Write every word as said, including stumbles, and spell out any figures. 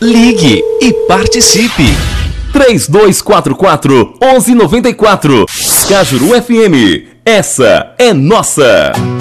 Ligue e participe. três dois quatro quatro, um um nove quatro. Cajuru F M. Essa é nossa.